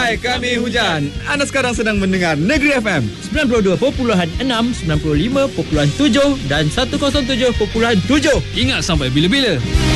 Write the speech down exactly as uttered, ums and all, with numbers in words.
Hai, kami Hujan. Anda sekarang sedang mendengar Negeri F M sembilan puluh dua perpuluhan enam, sembilan puluh lima perpuluhan tujuh dan seratus tujuh perpuluhan tujuh. Ingat sampai bila-bila.